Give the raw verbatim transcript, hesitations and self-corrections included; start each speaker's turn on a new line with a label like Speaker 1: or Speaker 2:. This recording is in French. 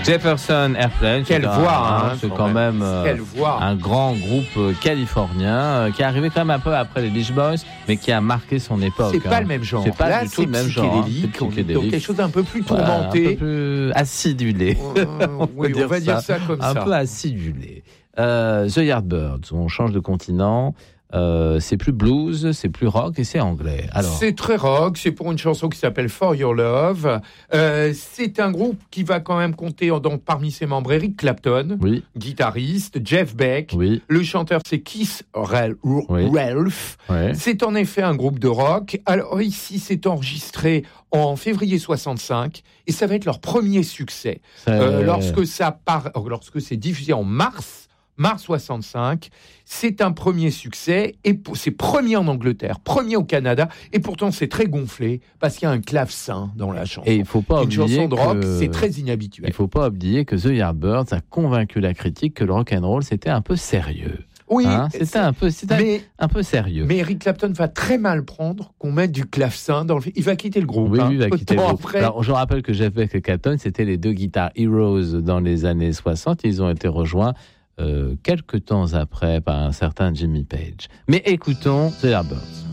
Speaker 1: Jefferson Airplane,
Speaker 2: quelle
Speaker 1: c'est
Speaker 2: voix,
Speaker 1: un,
Speaker 2: hein,
Speaker 1: c'est
Speaker 2: quand
Speaker 1: quand même,
Speaker 2: même.
Speaker 1: euh,
Speaker 2: Quelle voix.
Speaker 1: un grand groupe euh, californien euh, qui est arrivé quand même un peu après les Beach Boys, mais qui a marqué son époque.
Speaker 2: C'est
Speaker 1: hein.
Speaker 2: pas le même genre.
Speaker 1: C'est pas
Speaker 2: Là,
Speaker 1: du tout
Speaker 2: c'est
Speaker 1: le même genre. Hein.
Speaker 2: psychédélique,
Speaker 1: C'est
Speaker 2: on est dans
Speaker 1: psychédélique.
Speaker 2: quelque chose d'un peu plus
Speaker 1: Voilà,
Speaker 2: tourmenté.
Speaker 1: un peu plus acidulé.
Speaker 2: Euh,
Speaker 1: on
Speaker 2: oui,
Speaker 1: peut dire
Speaker 2: on va
Speaker 1: ça.
Speaker 2: dire ça comme
Speaker 1: un
Speaker 2: ça.
Speaker 1: Un peu acidulé. Euh, The Yardbirds, on change de continent. Euh, c'est plus blues, c'est plus rock et c'est anglais. Alors,
Speaker 2: c'est très rock, c'est pour une chanson qui s'appelle For Your Love. Euh, c'est un groupe qui va quand même compter donc, parmi ses membres Eric Clapton,
Speaker 1: oui.
Speaker 2: guitariste, Jeff Beck,
Speaker 1: oui.
Speaker 2: le chanteur c'est Keith Ralph.
Speaker 1: Oui. Oui.
Speaker 2: C'est en effet un groupe de rock. Alors ici, c'est enregistré en février soixante-cinq et ça va être leur premier succès. Euh, lorsque ça part, lorsque c'est diffusé en mars. mars soixante-cinq, c'est un premier succès, et c'est premier en Angleterre, premier au Canada, et pourtant c'est très gonflé, parce qu'il y a un clavecin dans la chanson.
Speaker 1: Et il faut pas
Speaker 2: Une
Speaker 1: oublier
Speaker 2: chanson de rock,
Speaker 1: que...
Speaker 2: c'est très inhabituel.
Speaker 1: Il faut pas oublier que The Yardbirds a convaincu la critique que le rock'n'roll c'était un peu sérieux.
Speaker 2: Oui,
Speaker 1: hein c'était un peu, c'était
Speaker 2: mais,
Speaker 1: un peu sérieux.
Speaker 2: Mais Eric Clapton va très mal prendre qu'on mette du clavecin dans le film. Il va quitter le groupe.
Speaker 1: Oui,
Speaker 2: hein,
Speaker 1: oui, il va quitter le groupe.
Speaker 2: Après...
Speaker 1: Alors, je rappelle que Jeff Beck et Clapton, c'était les deux guitares heroes dans les années soixante. Ils ont été rejoints Euh, quelques temps après par un certain Jimmy Page. Mais écoutons The Yardbirds.